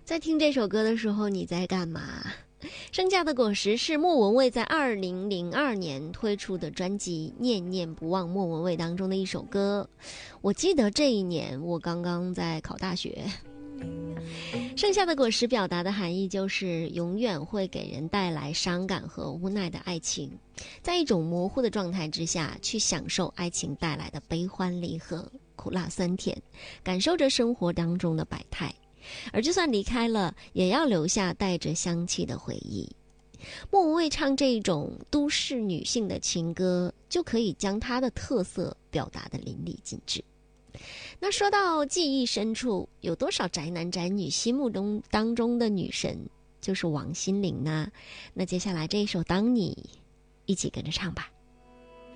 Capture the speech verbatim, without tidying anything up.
在听这首歌的时候，你在干嘛？剩下的果实是莫文蔚在二零零二年推出的专辑《念念不忘莫文蔚》当中的一首歌。我记得这一年我刚刚在考大学。剩下的果实表达的含义就是永远会给人带来伤感和无奈的爱情，在一种模糊的状态之下去享受爱情带来的悲欢离合、苦辣酸甜，感受着生活当中的百态，而就算离开了也要留下带着香气的回忆。莫文蔚唱这种都市女性的情歌，就可以将她的特色表达得淋漓尽致。那说到记忆深处，有多少宅男宅女心目中当中的女神就是王心凌呢？那接下来这一首《当你》，一起跟着唱吧。